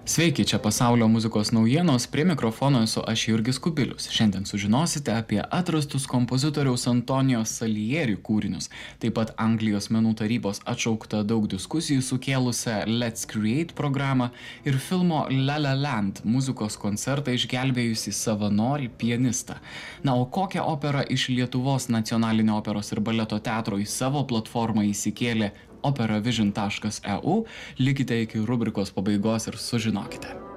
Sveiki, čia pasaulio muzikos naujienos, prie mikrofono esu aš Jurgis Kubilius. Šiandien sužinosite apie atrastus kompozitoriaus Antonijos Salieri kūrinius, taip pat Anglijos menų tarybos atšauktą daug diskusijų sukėlusią Let's Create programą ir filmo La La Land muzikos koncertą išgelbėjusį savanorį pianistą. Na, o kokią operą iš Lietuvos nacionalinio operos ir baleto teatro į savo platformą įsikėlė operavision.eu, likite iki rubrikos pabaigos ir sužinokite.